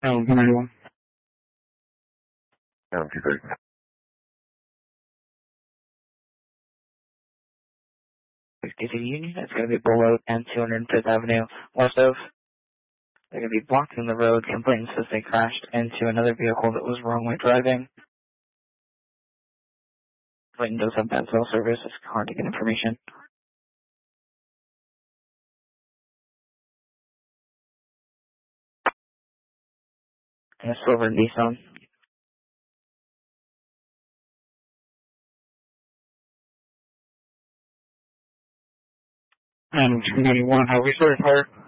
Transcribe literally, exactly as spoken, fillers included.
Oh, two ninety-one. Um, two thirty. fifty-two Union, it's going to be below and two hundred fifth Avenue west of. They're going to be blocking the road. Complainant says they crashed into another vehicle that was wrongly driving. Clayton does have bad cell service. It's hard to get information. And a silver Nissan. And two ninety-one, how we started fire?